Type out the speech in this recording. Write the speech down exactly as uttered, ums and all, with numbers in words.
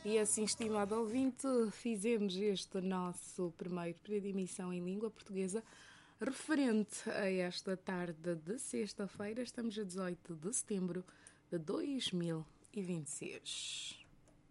E assim, estimado ouvinte, fizemos este nosso primeiro período de emissão em língua portuguesa referente a esta tarde de sexta-feira. Estamos a dezoito de setembro de dois mil e vinte e seis.